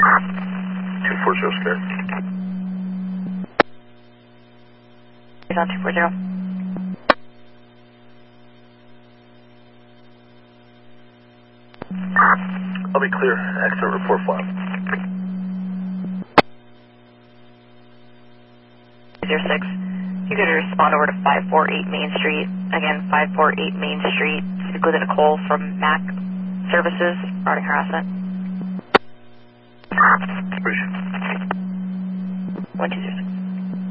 240 square. He's on 240. I'll be clear. Accident report file. 06. You could respond over to 548 Main Street. Again, 548 Main Street. Speak with Nicole from MAC Services regarding harassment. Appreciate it. 1206.